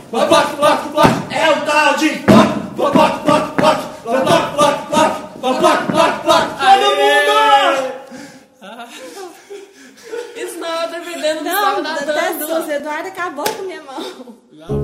É o tal de todo mundo! Isso não é o DVD do Não, da até dança. duas. Eduardo acabou com minha mão.